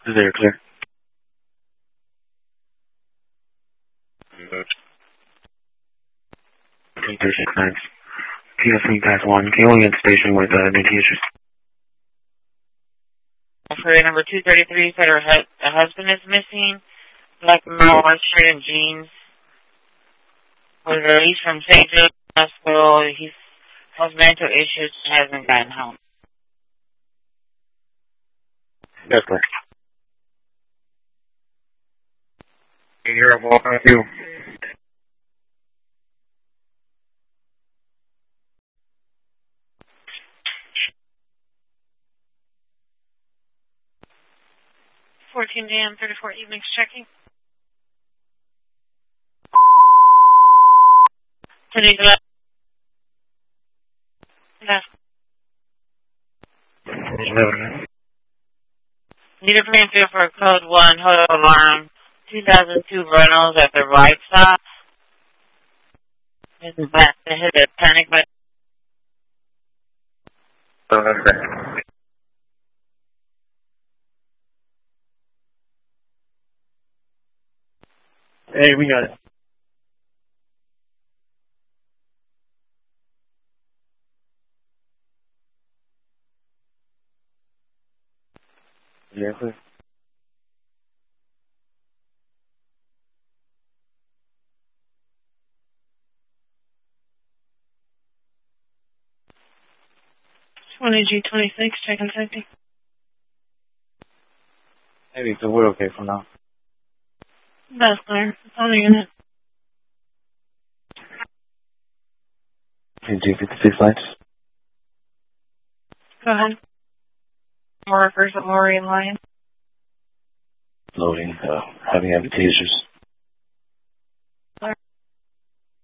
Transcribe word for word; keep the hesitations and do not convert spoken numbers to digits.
They're clear. three six nine. T S C pass one. Alien station with uh, new issues. For number two thirty-three, said her hu- the husband is missing. Black white shirt and jeans. Was released from Saint Joe's Hospital. He has mental issues and hasn't gotten home. That's correct. You're a ball. Thank you. fourteen A M thirty-four evenings checking. Today's left. Left. Need a plan field for code one, hold alarm, two thousand two Reynolds at the right stop. Hit the back, hit the panic button. Oh, that's correct. Hey, we got it. Yes, sir. twenty G twenty-six, checking safety. Maybe, so we're okay for now. That's clear. It's on the unit. G fifty-six lights. Go ahead. More workers at Lori and Lion. Loading, uh, having advantageous.